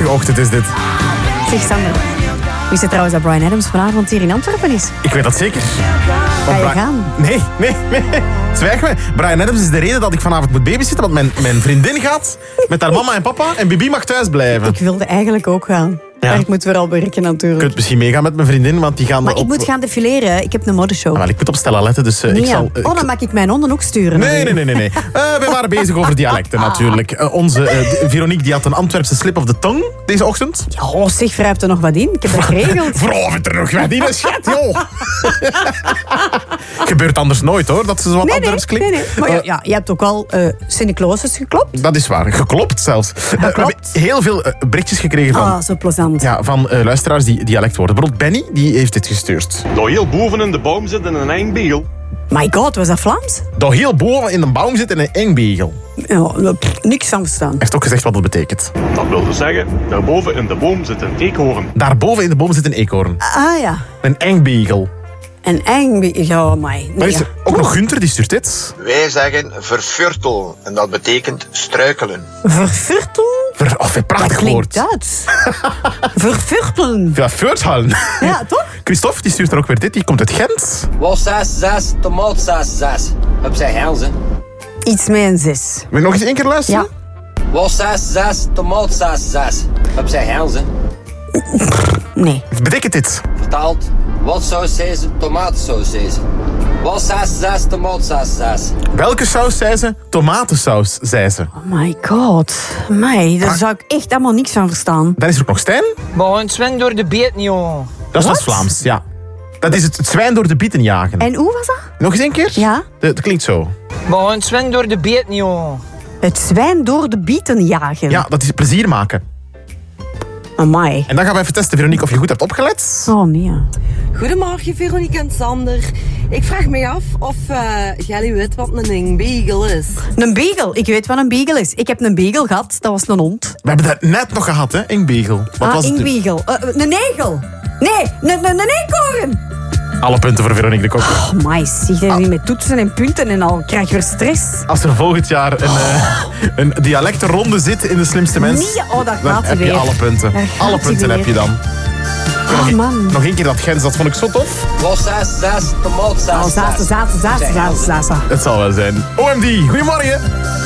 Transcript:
prachtige ochtend is dit. Zeg Sander, wist je trouwens dat Bryan Adams vanavond hier in Antwerpen is? Ik weet dat zeker. Ga je gaan? Nee. Zwijg me. Bryan Adams is de reden dat ik vanavond moet babysitten, want mijn vriendin gaat met haar mama en papa en Bibi mag thuis blijven. Ik wilde eigenlijk ook gaan. Ja. Maar ik moet weer al werken Je natuurlijk. kunt misschien meegaan met mijn vriendin, want die gaan Maar ik moet gaan defileren. Ik heb een modeshow. Ah, wel, ik moet op Stella letten, dus ik Ja. zal... Dan mag ik mijn honden ook sturen. Nee. We waren bezig over dialecten natuurlijk. Onze Veronique die had een Antwerpse slip of the tongue deze ochtend. Ja, zeg, wrijft er nog wat in. Ik heb dat geregeld. Vrouwen er nog wat in, schat, joh. Gebeurt anders nooit, hoor, dat ze zo wat Antwerps klinkt. Nee. Maar ja, je hebt ook al Sint-Niklaas geklopt. Dat is waar, geklopt zelfs. We hebben heel veel berichtjes gekregen van... Zo plezant. Ja, van luisteraars die dialect worden. Bijvoorbeeld Benny, die heeft dit gestuurd. Daar heel boven in de boom zit een eng beugel. My god, was dat Vlaams? Dat heel boven in een boom zit en een engbeugel. Ja, niks aan verstaan. Hij heeft ook gezegd wat dat betekent. Dat wil dus zeggen, daarboven in de boom zit een eekhoorn. Daarboven in de boom zit een eekhoorn. Ah ja. Een engbeugel. En eng... Ja, my. Dan is er ook nog Gunther, die stuurt dit. Wij zeggen verfurtel en dat betekent struikelen. Verfurtel? Prachtig Dat klinkt woord. Duits. Verfurtelen. Ja, Voorthalen. Ja, toch? Christophe, die stuurt er ook weer dit. Die komt uit Gent. Walsaas, tomaatsaas. Op zijn Helse. Iets met een 6. Wil je nog eens één keer luisteren? Ja. Walsaas, tomaatsaas. Op zijn Helse. Nee. Wat betekent dit? Vertaald. Wat saus deze, tomatensaus deze. Walsaas, tomaatsaas. Welke saus zei ze? Tomatensaus, zei ze. Oh my god. Mij, daar zou ik echt allemaal niks van verstaan. Dan is er ook nog Stijn. Maar een zwing door de beet, joh. Dat is Wat? Vlaams, ja. Dat is het zwijn door de bieten jagen. En hoe was dat? Nog eens één keer? Ja. Dat klinkt zo. Maar een zwing door de beet, joh. Het zwijn door de bieten jagen. Ja, dat is plezier maken. Amai. En dan gaan we even testen, Veronique, of je goed hebt opgelet. Oh nee. Goedemorgen, Veronique en Sander. Ik vraag me af of jij weet wat een beagle is. Een beagle. Ik weet wat een beagle is. Ik heb een beagle gehad. Dat was een hond. We hebben dat net nog gehad, hè, Ingbeugel. Wat was een het? beagle. Een egel. Nee, een eekhoorn. Alle punten voor Veronique de Kok. Oh my, zie je niet met toetsen en punten en al krijg je weer stress. Als er volgend jaar een dialectenronde zit in de slimste mens... Nee, oh, dat dan gaat heb hij je weer. alle punten. Daar gaat Alle hij punten weer. heb je dan. Oh man. Nog één keer dat Gens, dat vond ik zo tof. Walsaas, tomaatsaas. Zaten. Het zal wel zijn. OMD, goedemorgen.